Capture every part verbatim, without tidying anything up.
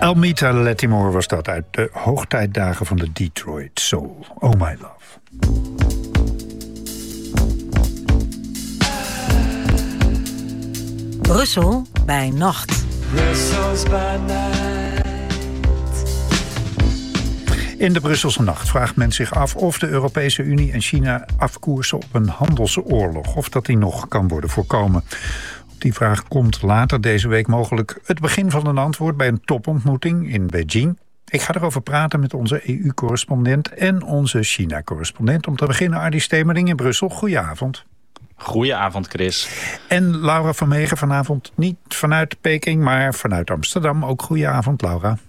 Elmita Lattimore was dat uit de hoogtijdagen van de Detroit Soul. Oh my love. Brussel bij nacht. Brussels by night. In de Brusselse nacht vraagt men zich af of de Europese Unie en China afkoersen op een handelsoorlog, of dat die nog kan worden voorkomen. Op die vraag komt later deze week mogelijk het begin van een antwoord bij een topontmoeting in Beijing. Ik ga erover praten met onze E U-correspondent en onze China-correspondent. Om te beginnen Ardy Stemering in Brussel. Goedenavond. Goedenavond, Chris. En Laura Vermegen vanavond niet vanuit Peking, maar vanuit Amsterdam. Ook goedenavond, Laura.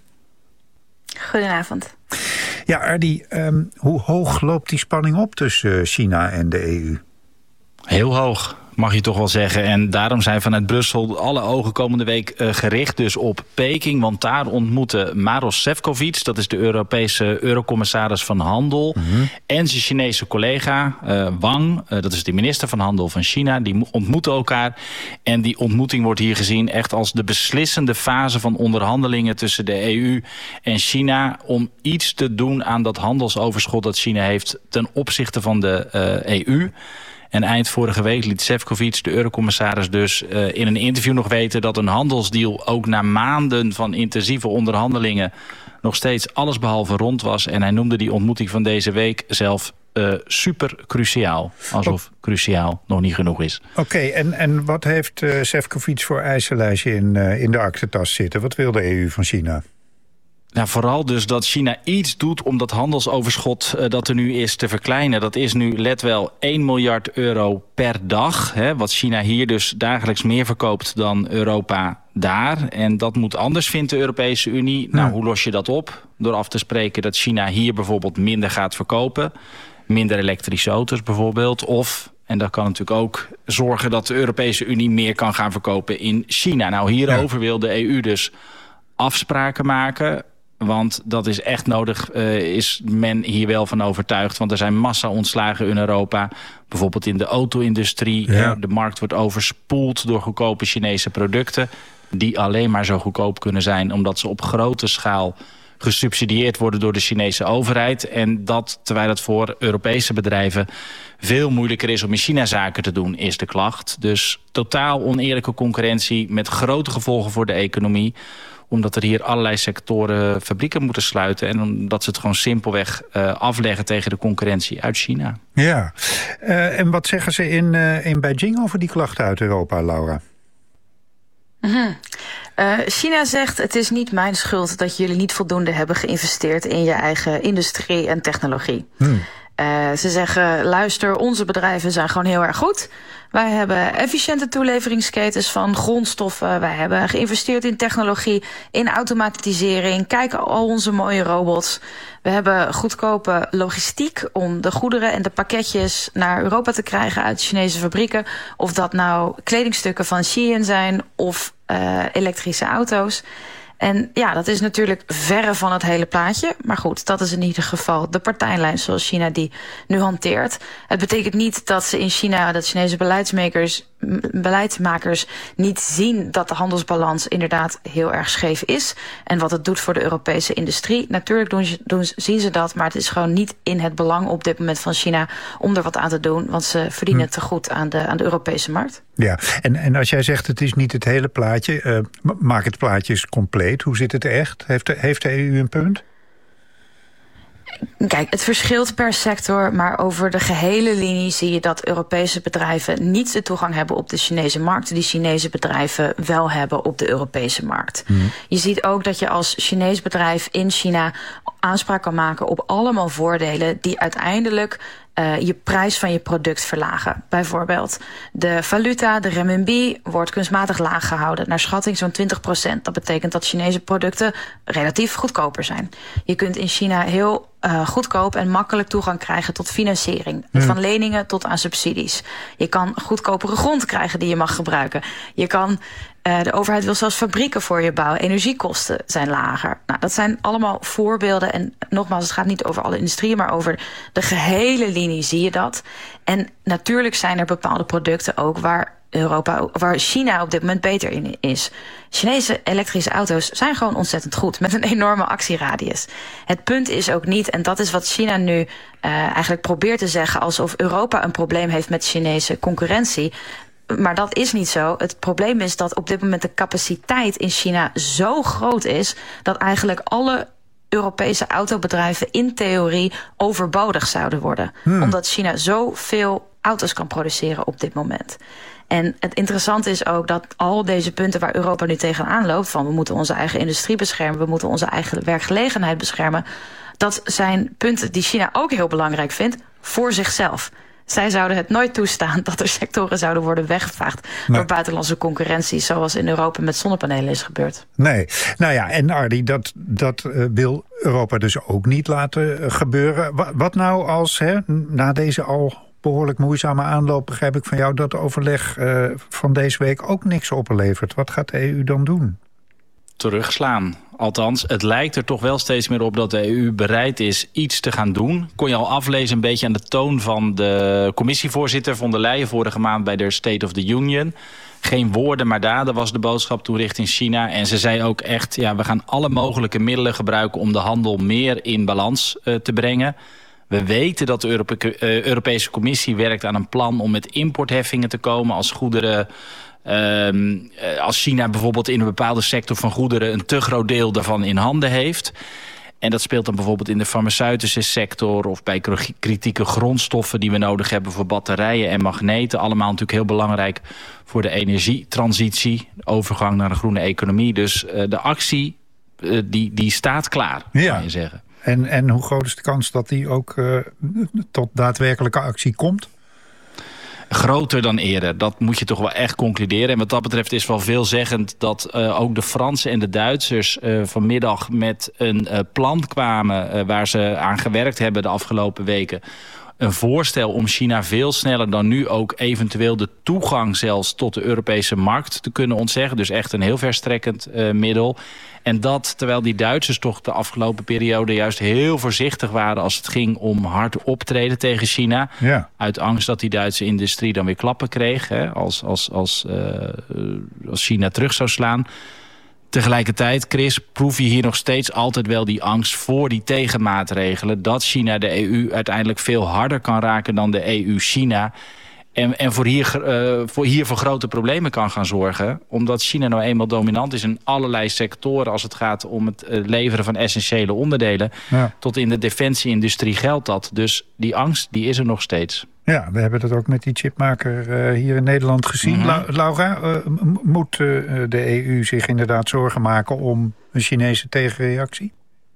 Goedenavond. Ja, Ardy, um, hoe hoog loopt die spanning op tussen China en de E U? Heel hoog, mag je toch wel zeggen. En daarom zijn vanuit Brussel alle ogen komende week uh, gericht dus op Peking. Want daar ontmoeten Maros Sefcovic, dat is de Europese eurocommissaris van Handel, mm-hmm. en zijn Chinese collega uh, Wang, uh, dat is de minister van Handel van China. Die ontmoeten elkaar. En die ontmoeting wordt hier gezien echt als de beslissende fase van onderhandelingen tussen de E U en China om iets te doen aan dat handelsoverschot dat China heeft ten opzichte van de uh, E U. En eind vorige week liet Sefcovic, de eurocommissaris, dus uh, in een interview nog weten dat een handelsdeal ook na maanden van intensieve onderhandelingen nog steeds allesbehalve rond was. En hij noemde die ontmoeting van deze week zelf uh, super cruciaal. Alsof oh. cruciaal nog niet genoeg is. Oké, okay, en, en wat heeft uh, Sefcovic voor eisenlijstje in, uh, in de aktentas zitten? Wat wil de E U van China? Nou, vooral dus dat China iets doet om dat handelsoverschot uh, dat er nu is te verkleinen. Dat is nu, let wel, één miljard euro per dag. Hè, wat China hier dus dagelijks meer verkoopt dan Europa daar. En dat moet anders, vindt de Europese Unie. Nou, ja. Hoe los je dat op? Door af te spreken dat China hier bijvoorbeeld minder gaat verkopen. Minder elektrische auto's bijvoorbeeld. Of, en dat kan natuurlijk ook zorgen dat de Europese Unie meer kan gaan verkopen in China. Nou, hierover ja. wil de E U dus afspraken maken. Want dat is echt nodig, uh, is men hier wel van overtuigd. Want er zijn massa-ontslagen in Europa. Bijvoorbeeld in de auto-industrie. Ja. De markt wordt overspoeld door goedkope Chinese producten. Die alleen maar zo goedkoop kunnen zijn omdat ze op grote schaal gesubsidieerd worden door de Chinese overheid. En dat, terwijl het voor Europese bedrijven veel moeilijker is om in China zaken te doen, is de klacht. Dus totaal oneerlijke concurrentie met grote gevolgen voor de economie. Omdat er hier allerlei sectoren fabrieken moeten sluiten. En omdat ze het gewoon simpelweg uh, afleggen tegen de concurrentie uit China. Ja, uh, en wat zeggen ze in, uh, in Beijing over die klachten uit Europa, Laura? Mm-hmm. Uh, China zegt, het is niet mijn schuld dat jullie niet voldoende hebben geïnvesteerd in je eigen industrie en technologie. Hmm. Uh, ze zeggen, luister, onze bedrijven zijn gewoon heel erg goed. Wij hebben efficiënte toeleveringsketens van grondstoffen. Wij hebben geïnvesteerd in technologie, in automatisering. Kijk, al onze mooie robots. We hebben goedkope logistiek om de goederen en de pakketjes naar Europa te krijgen uit Chinese fabrieken. Of dat nou kledingstukken van Shein zijn of uh, elektrische auto's. En ja, dat is natuurlijk verre van het hele plaatje. Maar goed, dat is in ieder geval de partijlijn zoals China die nu hanteert. Het betekent niet dat ze in China, dat Chinese beleidsmakers, beleidsmakers niet zien dat de handelsbalans inderdaad heel erg scheef is. En wat het doet voor de Europese industrie. Natuurlijk doen, doen, zien ze dat, maar het is gewoon niet in het belang op dit moment van China om er wat aan te doen. Want ze verdienen hm. te goed aan de, aan de Europese markt. Ja, en, en als jij zegt het is niet het hele plaatje, uh, maak het plaatje eens compleet. Hoe zit het echt? Heeft de, heeft de E U een punt? Kijk, het verschilt per sector, maar over de gehele linie zie je dat Europese bedrijven niet de toegang hebben op de Chinese markt, die Chinese bedrijven wel hebben op de Europese markt. Mm. Je ziet ook dat je als Chinees bedrijf in China aanspraak kan maken op allemaal voordelen die uiteindelijk Uh, je prijs van je product verlagen. Bijvoorbeeld de valuta, de renminbi, wordt kunstmatig laag gehouden. Naar schatting zo'n twintig procent. Dat betekent dat Chinese producten relatief goedkoper zijn. Je kunt in China heel uh, goedkoop en makkelijk toegang krijgen tot financiering. Hmm. Van leningen tot aan subsidies. Je kan goedkopere grond krijgen die je mag gebruiken. Je kan Uh, de overheid wil zelfs fabrieken voor je bouwen. Energiekosten zijn lager. Nou, dat zijn allemaal voorbeelden. En nogmaals, het gaat niet over alle industrieën, maar over de gehele linie zie je dat. En natuurlijk zijn er bepaalde producten ook waar Europa, waar China op dit moment beter in is. Chinese elektrische auto's zijn gewoon ontzettend goed, met een enorme actieradius. Het punt is ook niet, en dat is wat China nu uh, eigenlijk probeert te zeggen, alsof Europa een probleem heeft met Chinese concurrentie. Maar dat is niet zo. Het probleem is dat op dit moment de capaciteit in China zo groot is, dat eigenlijk alle Europese autobedrijven in theorie overbodig zouden worden. Hmm. Omdat China zoveel auto's kan produceren op dit moment. En het interessante is ook dat al deze punten waar Europa nu tegenaan loopt, van we moeten onze eigen industrie beschermen, we moeten onze eigen werkgelegenheid beschermen, dat zijn punten die China ook heel belangrijk vindt voor zichzelf. Zij zouden het nooit toestaan dat er sectoren zouden worden weggevaagd nee. door buitenlandse concurrentie, zoals in Europa met zonnepanelen is gebeurd. Nee, nou ja, en Ardi, dat, dat uh, wil Europa dus ook niet laten uh, gebeuren. Wat, wat nou als, hè, na deze al behoorlijk moeizame aanloop, begrijp ik van jou, dat overleg uh, van deze week ook niks oplevert. Wat gaat de E U dan doen? Terugslaan. Althans, het lijkt er toch wel steeds meer op dat de E U bereid is iets te gaan doen. Kon je al aflezen een beetje aan de toon van de commissievoorzitter von der Leyen vorige maand bij de State of the Union. Geen woorden, maar daden was de boodschap toen richting China. En ze zei ook echt, ja, we gaan alle mogelijke middelen gebruiken om de handel meer in balans uh, te brengen. We weten dat de Europe- uh, Europese Commissie werkt aan een plan om met importheffingen te komen als goederen. Um, als China bijvoorbeeld in een bepaalde sector van goederen een te groot deel daarvan in handen heeft. En dat speelt dan bijvoorbeeld in de farmaceutische sector of bij kritieke grondstoffen die we nodig hebben voor batterijen en magneten. Allemaal natuurlijk heel belangrijk voor de energietransitie, de overgang naar een groene economie. Dus uh, de actie uh, die, die staat klaar, ja. kan je zeggen. En, en hoe groot is de kans dat die ook uh, tot daadwerkelijke actie komt? Groter dan eerder. Dat moet je toch wel echt concluderen. En wat dat betreft is wel veelzeggend dat uh, ook de Fransen en de Duitsers uh, vanmiddag met een uh, plan kwamen uh, waar ze aan gewerkt hebben de afgelopen weken. Een voorstel om China veel sneller dan nu ook eventueel de toegang zelfs tot de Europese markt te kunnen ontzeggen. Dus echt een heel verstrekkend uh, middel. En dat terwijl die Duitsers toch de afgelopen periode juist heel voorzichtig waren als het ging om hard optreden tegen China. Ja. Uit angst dat die Duitse industrie dan weer klappen kreeg, hè, als, als, als, uh, als China terug zou slaan. Tegelijkertijd, Chris, proef je hier nog steeds altijd wel die angst voor die tegenmaatregelen, dat China de E U uiteindelijk veel harder kan raken dan de E U China. En, en voor, hier, uh, voor hier voor grote problemen kan gaan zorgen. Omdat China nou eenmaal dominant is in allerlei sectoren als het gaat om het uh, leveren van essentiële onderdelen. Ja. Tot in de defensieindustrie geldt dat. Dus die angst, die is er nog steeds. Ja, we hebben dat ook met die chipmaker uh, hier in Nederland gezien. Mm-hmm. La- Laura, uh, moet uh, de E U zich inderdaad zorgen maken om een Chinese tegenreactie?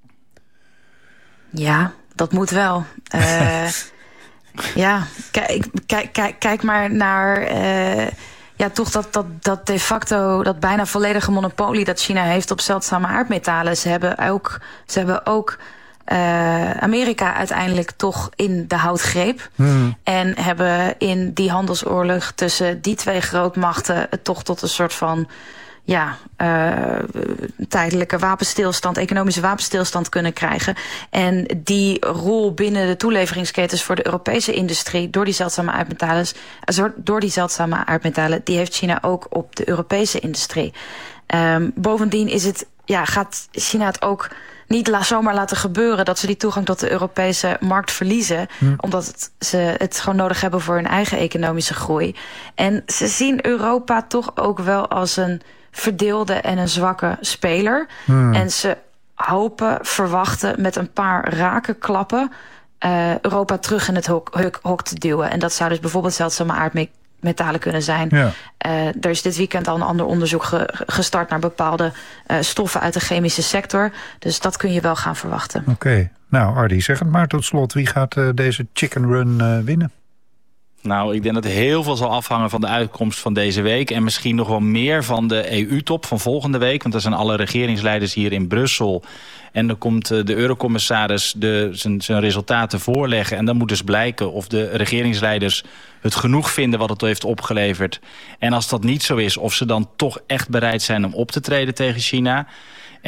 Ja, dat moet wel. Uh, ja, kijk, kijk, kijk, kijk maar naar Uh, ja, toch dat, dat, dat de facto, dat bijna volledige monopolie dat China heeft op zeldzame aardmetalen. Ze hebben ook, ze hebben ook uh, Amerika uiteindelijk toch in de houtgreep. Hmm. En hebben in die handelsoorlog tussen die twee grootmachten het toch tot een soort van ja, uh, tijdelijke wapenstilstand, economische wapenstilstand kunnen krijgen. En die rol binnen de toeleveringsketens voor de Europese industrie door die zeldzame aardmetalen, door die zeldzame aardmetalen, die heeft China ook op de Europese industrie. Um, bovendien is het, ja, gaat China het ook niet la, zomaar laten gebeuren dat ze die toegang tot de Europese markt verliezen, hm. omdat het, ze het gewoon nodig hebben voor hun eigen economische groei. En ze zien Europa toch ook wel als een verdeelde en een zwakke speler. Hmm. En ze hopen, verwachten met een paar rake klappen uh, Europa terug in het hok, hok, hok te duwen. En dat zou dus bijvoorbeeld zeldzame aardmetalen kunnen zijn. Ja. Uh, er is dit weekend al een ander onderzoek ge, gestart naar bepaalde uh, stoffen uit de chemische sector. Dus dat kun je wel gaan verwachten. Oké, okay. Nou Ardi, zeg het maar tot slot. Wie gaat uh, deze chicken run uh, winnen? Nou, ik denk dat heel veel zal afhangen van de uitkomst van deze week. En misschien nog wel meer van de E U-top van volgende week. Want er zijn alle regeringsleiders hier in Brussel. En dan komt de eurocommissaris de, zijn, zijn resultaten voorleggen. En dan moet dus blijken of de regeringsleiders het genoeg vinden wat het heeft opgeleverd. En als dat niet zo is, of ze dan toch echt bereid zijn om op te treden tegen China. En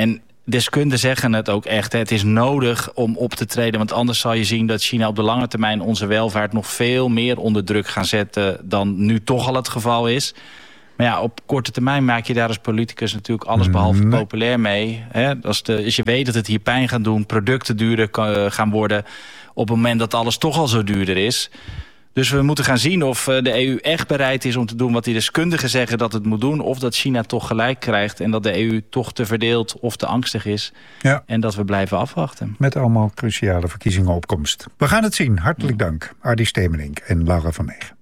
deskundigen zeggen het ook echt. Hè. Het is nodig om op te treden. Want anders zal je zien dat China op de lange termijn onze welvaart nog veel meer onder druk gaat zetten dan nu toch al het geval is. Maar ja, op korte termijn maak je daar als politicus natuurlijk alles behalve nee. populair mee. Hè. Als, de, als je weet dat het hier pijn gaat doen, producten duurder kan, gaan worden op het moment dat alles toch al zo duurder is. Dus we moeten gaan zien of de E U echt bereid is om te doen wat die deskundigen zeggen dat het moet doen. Of dat China toch gelijk krijgt en dat de E U toch te verdeeld of te angstig is. Ja. En dat we blijven afwachten. Met allemaal cruciale verkiezingen opkomst. We gaan het zien. Hartelijk dank. Ardy Stemelink en Laura van Meegen.